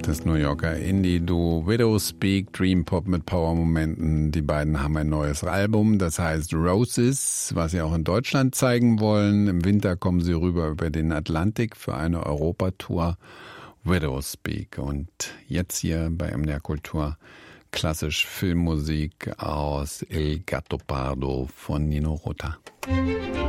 Das New Yorker Indie-Duo Widowspeak, Dream Pop mit Power-Momenten. Die beiden haben ein neues Album, das heißt Roses, was sie auch in Deutschland zeigen wollen. Im Winter kommen sie rüber über den Atlantik für eine Europatour. Widowspeak. Und jetzt hier bei MDR Kultur klassisch Filmmusik aus Il Gattopardo von Nino Rota.